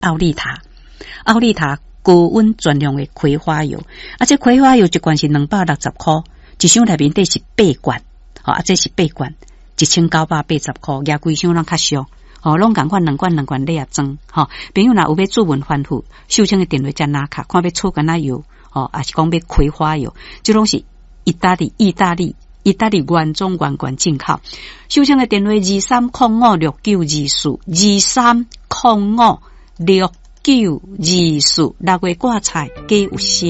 奥利塔，奥利塔高温专用的葵花油，这葵花油一罐是260块，一箱内面底是8罐，这是8罐，1980块，亚规箱拢较俗，拢共款2罐你也装，朋友若有要做文反复，秀清的电话加拿卡，看要搓干哪油，还是讲要葵花油，这拢是意大利原装原罐进口。秀清的电话23056924，23056924，6月挂彩皆有声。